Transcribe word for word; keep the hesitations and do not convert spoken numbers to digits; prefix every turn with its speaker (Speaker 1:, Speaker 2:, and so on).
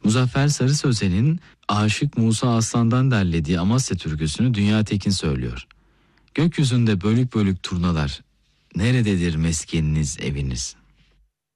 Speaker 1: Muzaffer Sarı Sözen'in Aşık Musa Aslan'dan derlediği Amasya türküsünü Dünya Tekin söylüyor. Gökyüzünde bölük bölük turnalar, nerededir meskeniniz eviniz?